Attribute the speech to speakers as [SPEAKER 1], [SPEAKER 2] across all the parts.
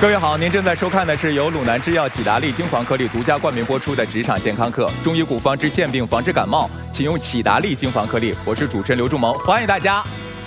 [SPEAKER 1] 各位好，您正在收看的是由鲁南制药济达利精华颗粒独家冠名播出的职场健康课，中医古方治腺病，防治感冒，请用济达利精华颗粒。我是主持人刘仲谋，欢迎大家。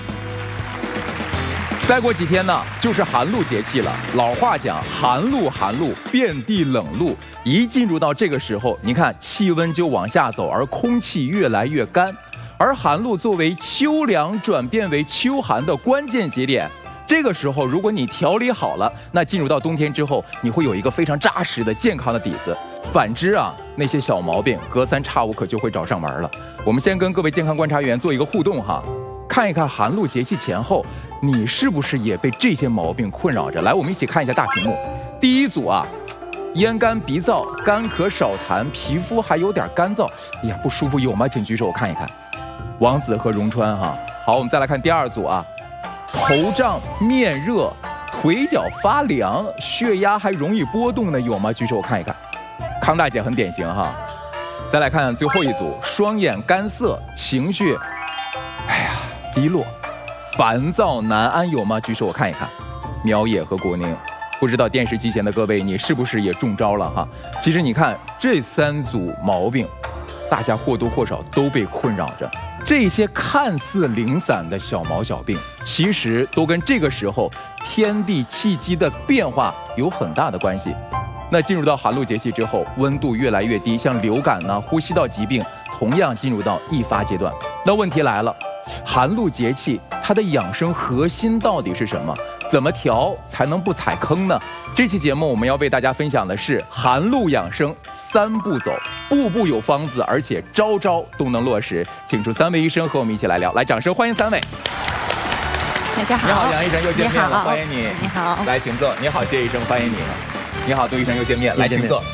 [SPEAKER 1] 再过几天呢，就是寒露节气了。老话讲，寒露，遍地冷露。一进入到这个时候，你看气温就往下走，而空气越来越干。而寒露作为秋凉转变为秋寒的关键节点。这个时候，如果你调理好了，那进入到冬天之后，你会有一个非常扎实的健康的底子。反之啊，那些小毛病隔三差五可就会找上门了。我们先跟各位健康观察员做一个互动哈，看一看寒露节气前后，你是不是也被这些毛病困扰着？来，我们一起看一下大屏幕。第一组啊，咽干鼻燥，干咳少痰，皮肤还有点干燥，哎呀不舒服有吗？请举手我看一看。王子和荣川哈。好，我们再来看第二组啊。头胀、面热、腿脚发凉、血压还容易波动的有吗？举手我看一看。康大姐很典型哈。再来看最后一组，双眼干涩、情绪低落、烦躁难安有吗？举手我看一看。苗野和国宁，不知道电视机前的各位你是不是也中招了哈？其实你看这三组毛病，大家或多或少都被困扰着。这些看似零散的小毛小病，其实都跟这个时候天地气机的变化有很大的关系。那进入到寒露节气之后，温度越来越低，像流感呢、呼吸道疾病同样进入到易发阶段。那问题来了，寒露节气它的养生核心到底是什么？怎么调才能不踩坑呢？这期节目我们要为大家分享的是寒露养生3步走，步步有方子，而且招招都能落实。请出3位医生和我们一起来聊，来，掌声欢迎3位。
[SPEAKER 2] 大家好，
[SPEAKER 1] 你好，杨医生又见面了，欢迎你。
[SPEAKER 2] 你好，
[SPEAKER 1] 来请坐。你好，谢医生，欢迎你。你好，杜医生又见面，来请坐。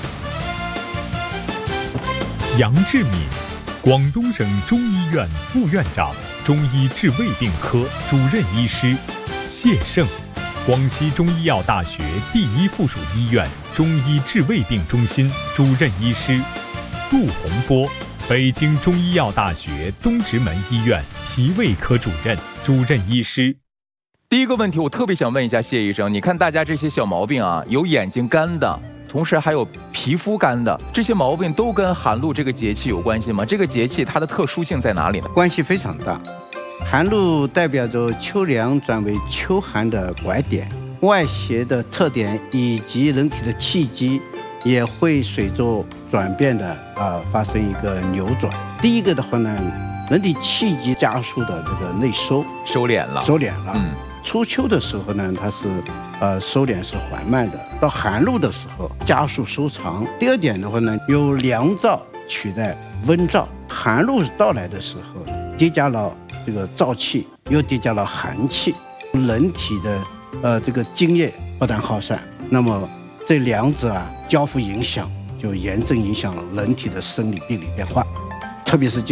[SPEAKER 3] 杨志敏，广东省中医院副院长，中医治胃病科主任医师。谢胜，广西中医药大学第1附属医院中医治胃病中心主任医师。杜洪波，北京中医药大学东直门医院脾胃科主任、主任医师。
[SPEAKER 1] 第一个问题，我特别想问一下谢医生，你看大家这些小毛病啊，有眼睛干的，同时还有皮肤干的，这些毛病都跟寒露这个节气有关系吗？这个节气它的特殊性在哪里呢？
[SPEAKER 4] 关系非常大。寒露代表着秋凉转为秋寒的拐点，外邪的特点以及人体的气机也会随着转变的发生一个扭转。第一个的话呢，人体气机加速的这个内收敛了。初秋的时候呢，它是收敛是缓慢的，到寒露的时候加速收长。第二点的话呢，由凉燥取代温燥，寒露到来的时候叠加了这个燥气，又叠加了寒气，人体的这个津液不但耗散，那么这两者交互影响，就严重影响了人体的生理病理变化，特别是